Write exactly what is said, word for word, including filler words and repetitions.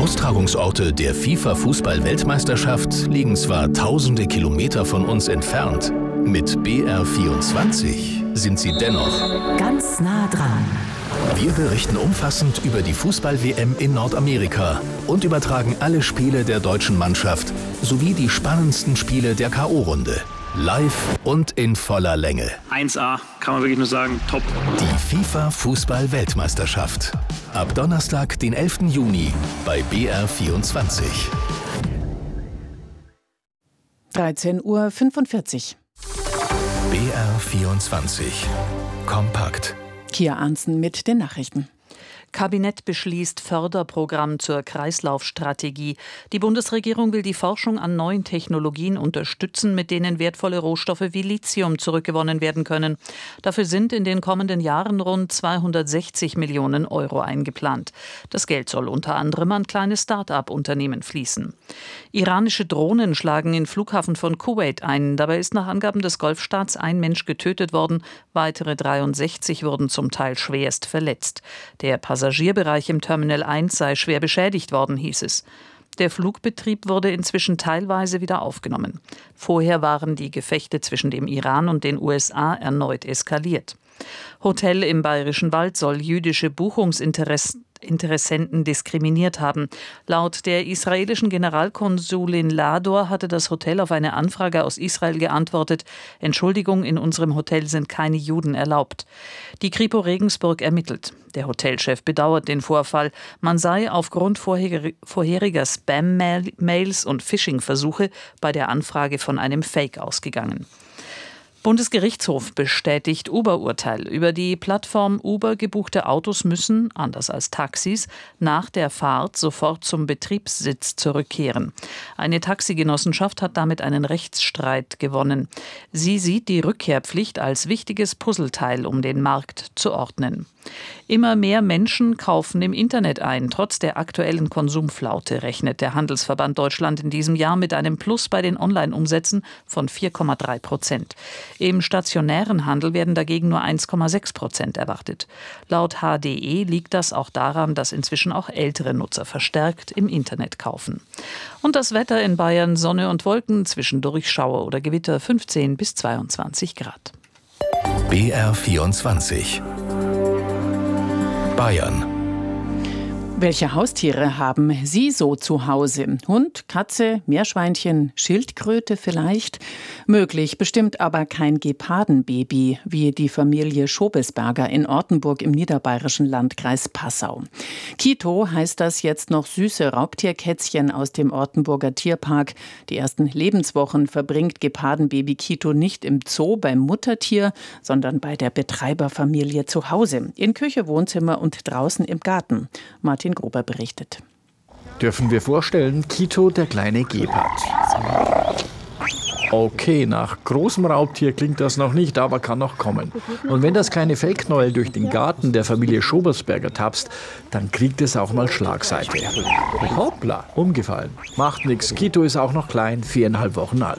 Austragungsorte der FIFA-Fußball-Weltmeisterschaft liegen zwar tausende Kilometer von uns entfernt, mit B R vierundzwanzig sind sie dennoch ganz nah dran. Wir berichten umfassend über die Fußball-W M in Nordamerika und übertragen alle Spiele der deutschen Mannschaft sowie die spannendsten Spiele der K O-Runde. Live und in voller Länge. eins A, kann man wirklich nur sagen, top. Die FIFA-Fußball-Weltmeisterschaft. Ab Donnerstag, den elften Juni bei B R vierundzwanzig. dreizehn Uhr fünfundvierzig. B R vierundzwanzig. Kompakt. Kia Arntzen mit den Nachrichten. Kabinett beschließt Förderprogramm zur Kreislaufstrategie. Die Bundesregierung will die Forschung an neuen Technologien unterstützen, mit denen wertvolle Rohstoffe wie Lithium zurückgewonnen werden können. Dafür sind in den kommenden Jahren rund zweihundertsechzig Millionen Euro eingeplant. Das Geld soll unter anderem an kleine Start-up-Unternehmen fließen. Iranische Drohnen schlagen in Flughafen von Kuwait ein. Dabei ist nach Angaben des Golfstaats ein Mensch getötet worden. Weitere dreiundsechzig wurden zum Teil schwerst verletzt. Der Passagierbereich im Terminal eins sei schwer beschädigt worden, hieß es. Der Flugbetrieb wurde inzwischen teilweise wieder aufgenommen. Vorher waren die Gefechte zwischen dem Iran und den U S A erneut eskaliert. Hotel im Bayerischen Wald soll jüdische Buchungsinteressenten diskriminiert haben. Laut der israelischen Generalkonsulin Lador hatte das Hotel auf eine Anfrage aus Israel geantwortet: Entschuldigung, in unserem Hotel sind keine Juden erlaubt. Die Kripo Regensburg ermittelt. Der Hotelchef bedauert den Vorfall. Man sei aufgrund vorheriger Spam-Mails und Phishing-Versuche bei der Anfrage von einem Fake ausgegangen. Bundesgerichtshof bestätigt Uber-Urteil. Über die Plattform Uber gebuchte Autos müssen, anders als Taxis, nach der Fahrt sofort zum Betriebssitz zurückkehren. Eine Taxigenossenschaft hat damit einen Rechtsstreit gewonnen. Sie sieht die Rückkehrpflicht als wichtiges Puzzleteil, um den Markt zu ordnen. Immer mehr Menschen kaufen im Internet ein. Trotz der aktuellen Konsumflaute rechnet der Handelsverband Deutschland in diesem Jahr mit einem Plus bei den Online-Umsätzen von vier Komma drei Prozent. Im stationären Handel werden dagegen nur eins Komma sechs Prozent erwartet. Laut H D E liegt das auch daran, dass inzwischen auch ältere Nutzer verstärkt im Internet kaufen. Und das Wetter in Bayern: Sonne und Wolken, zwischendurch Schauer oder Gewitter, fünfzehn bis zweiundzwanzig Grad. B R vierundzwanzig. Bayern. Welche Haustiere haben Sie so zu Hause? Hund, Katze, Meerschweinchen, Schildkröte vielleicht? Möglich, bestimmt aber kein Gepardenbaby, wie die Familie Schobesberger in Ortenburg im niederbayerischen Landkreis Passau. Kito heißt das jetzt noch süße Raubtierkätzchen aus dem Ortenburger Tierpark. Die ersten Lebenswochen verbringt Gepardenbaby Kito nicht im Zoo beim Muttertier, sondern bei der Betreiberfamilie zu Hause, in Küche, Wohnzimmer und draußen im Garten. Martin Gruber berichtet. Dürfen wir vorstellen, Kito, der kleine Gepard. Okay, nach großem Raubtier klingt das noch nicht, aber kann noch kommen. Und wenn das kleine Fellknäuel durch den Garten der Familie Schobersberger tapst, dann kriegt es auch mal Schlagseite. Hoppla, umgefallen. Macht nix, Kito ist auch noch klein, viereinhalb Wochen alt.